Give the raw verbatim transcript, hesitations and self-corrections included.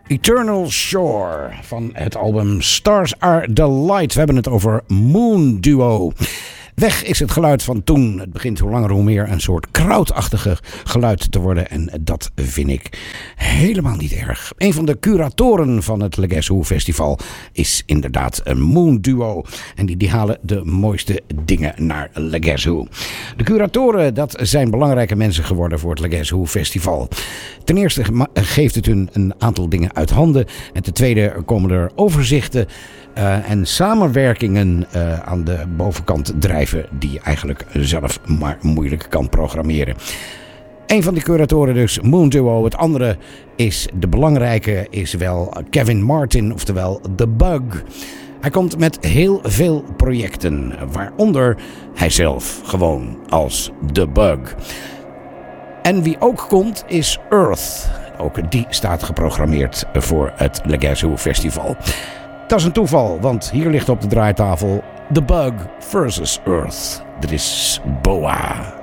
Eternal Shore van het album Stars Are the Light. We hebben het over Moon Duo. Weg is het geluid van toen. Het begint hoe langer hoe meer een soort krautachtige geluid te worden. En dat vind ik helemaal niet erg. Een van de curatoren van het Le Guess Who Festival is inderdaad een Moon Duo. En die, die halen de mooiste dingen naar Le Guess Who. De curatoren, dat zijn belangrijke mensen geworden voor het Le Guess Who Festival. Ten eerste geeft het hun een aantal dingen uit handen. En ten tweede komen er overzichten Uh, en samenwerkingen uh, aan de bovenkant drijven die je eigenlijk zelf maar moeilijk kan programmeren. Een van die curatoren dus, Moon Duo. Het andere is, de belangrijke, is wel Kevin Martin, oftewel The Bug. Hij komt met heel veel projecten, waaronder hij zelf gewoon als The Bug. En wie ook komt is Earth. Ook die staat geprogrammeerd voor het Le Guess Who Festival. Dat is een toeval, want hier ligt op de draaitafel The Bug versus Earth. Dit is Boa.